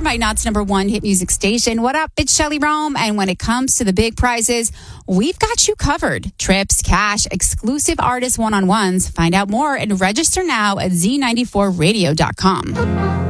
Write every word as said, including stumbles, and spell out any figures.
my Knott's number one hit music station. What up? It's Shelly Rome. And when it comes to the big prizes, we've got you covered. Trips, cash, exclusive artist one-on-ones. Find out more and register now at z ninety-four radio dot com.